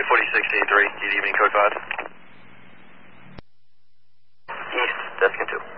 4063, good evening, code 5. East, Deskin 2.